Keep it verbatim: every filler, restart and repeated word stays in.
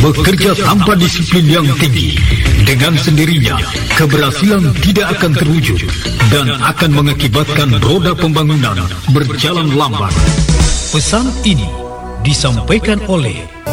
bekerja tanpa disiplin yang tinggi, dengan sendirinya keberhasilan tidak akan terwujud dan akan mengakibatkan roda pembangunan berjalan lambat. Pesan ini disampaikan oleh